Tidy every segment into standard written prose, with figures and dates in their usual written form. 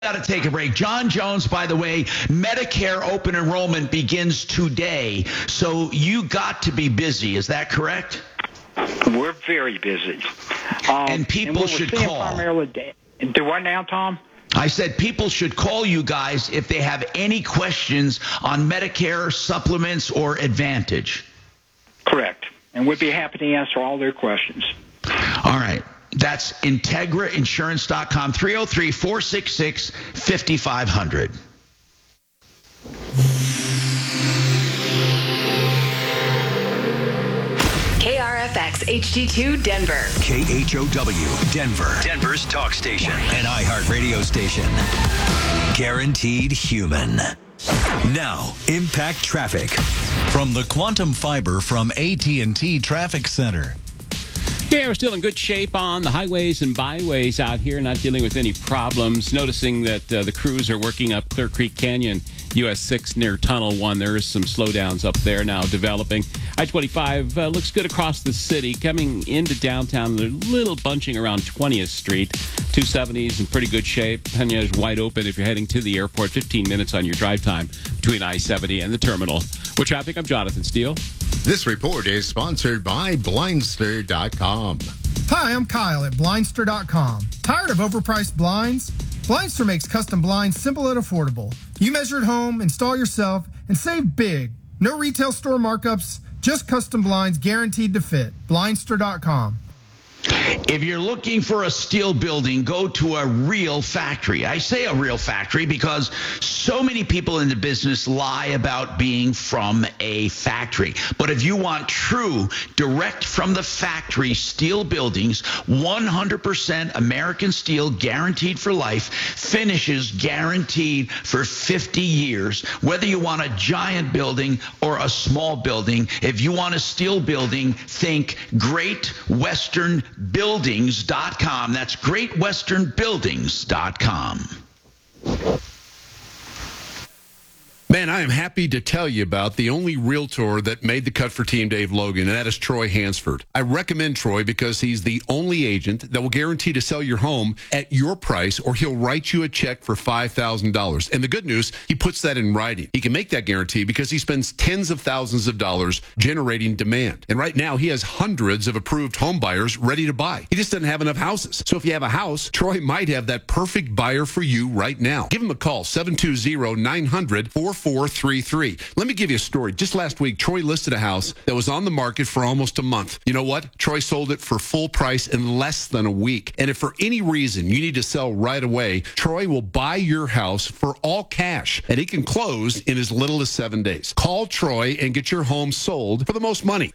Got to take a break. John Jones, by the way, Medicare open enrollment begins today, so you got to be busy. Is that correct? We're very busy. And people should call. Do what now, Tom? I said people should call you guys if they have any questions on Medicare, supplements, or Advantage. Correct. And we'd be happy to answer all their questions. All right. That's IntegraInsurance.com, 303-466-5500. KRFX HD2 Denver. KHOW Denver. Denver's talk station. An iHeart radio station. Guaranteed human. Now, Impact Traffic. From the Quantum Fiber from AT&T Traffic Center. Yeah, we're still in good shape on the highways and byways out here, not dealing with any problems. Noticing that the crews are working up Clear Creek Canyon, US 6 near Tunnel 1. There is some slowdowns up there now developing. I-25 looks good across the city. Coming into downtown, they're a little bunching around 20th Street. 270's in pretty good shape. Pena is wide open if you're heading to the airport. 15 minutes on your drive time between I-70 and the terminal. With traffic, I'm Jonathan Steele. This report is sponsored by Blindster.com. Hi, I'm Kyle at Blindster.com. Tired of overpriced blinds? Blindster makes custom blinds simple and affordable. You measure at home, install yourself, and save big. No retail store markups, just custom blinds guaranteed to fit. Blindster.com. If you're looking for a steel building, go to a real factory. I say a real factory because so many people in the business lie about being from a factory. But if you want true, direct from the factory steel buildings, 100% American steel guaranteed for life, finishes guaranteed for 50 years. Whether you want a giant building or a small building, if you want a steel building, think Great Western Buildings.com. That's GreatWesternBuildings.com. Man, I am happy to tell you about the only realtor that made the cut for Team Dave Logan, and that is Troy Hansford. I recommend Troy because he's the only agent that will guarantee to sell your home at your price, or he'll write you a check for $5,000. And the good news, he puts that in writing. He can make that guarantee because he spends tens of thousands of dollars generating demand. And right now, he has hundreds of approved home buyers ready to buy. He just doesn't have enough houses. So if you have a house, Troy might have that perfect buyer for you right now. Give him a call, 720-900-4433. Let me give you a story. Just last week, Troy listed a house that was on the market for almost a month. You know what? Troy sold it for full price in less than a week. And if for any reason you need to sell right away, Troy will buy your house for all cash, and he can close in as little as 7 days. Call Troy and get your home sold for the most money.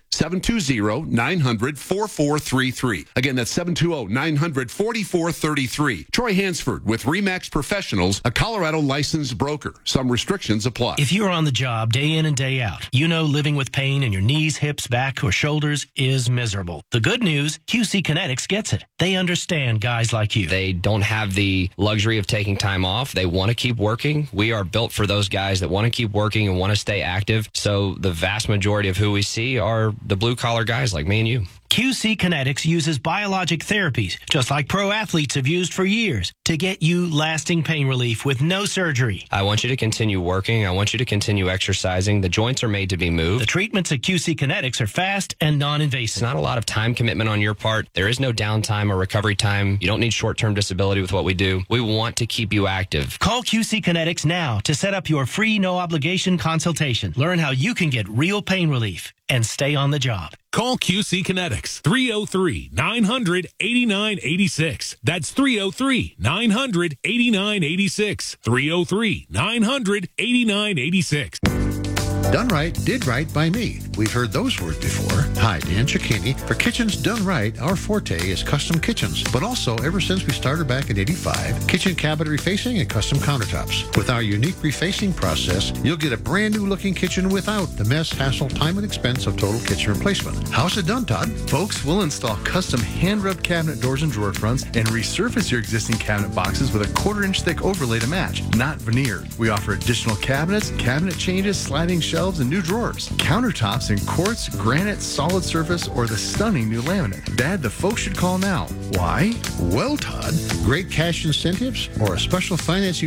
720-900-4433. Again, that's 720-900-4433. Troy Hansford with RE/MAX Professionals, a Colorado licensed broker. Some restrictions apply. If you're on the job day in and day out, you know living with pain in your knees, hips, back, or shoulders is miserable. The good news, QC Kinetics gets it. They understand guys like you. They don't have the luxury of taking time off. They want to keep working. We are built for those guys that want to keep working and want to stay active. So the vast majority of who we see are the blue-collar guys like me and you. QC Kinetics uses biologic therapies, just like pro athletes have used for years, to get you lasting pain relief with no surgery. I want you to continue working. I want you to continue exercising. The joints are made to be moved. The treatments at QC Kinetics are fast and non-invasive. It's not a lot of time commitment on your part. There is no downtime or recovery time. You don't need short-term disability with what we do. We want to keep you active. Call QC Kinetics now to set up your free no-obligation consultation. Learn how you can get real pain relief and stay on the job. Call QC Kinetics, 303-900-8986. That's 303-900-8986. 303-900-8986. Done right, did right by me. We've heard those words before. Hi, Dan Cicchini. For Kitchens Done Right, our forte is custom kitchens. But also, ever since we started back in '85, kitchen cabinet refacing and custom countertops. With our unique refacing process, you'll get a brand new looking kitchen without the mess, hassle, time, and expense of total kitchen replacement. How's it done, Todd? Folks, we'll install custom hand-rubbed cabinet doors and drawer fronts and resurface your existing cabinet boxes with a 1/4-inch thick overlay to match, not veneer. We offer additional cabinets, cabinet changes, sliding shelves, and new drawers. Countertops countertops in quartz, granite, solid surface, or the stunning new laminate. Dad, the folks should call now. Why? Well, Todd, great cash incentives or a special financing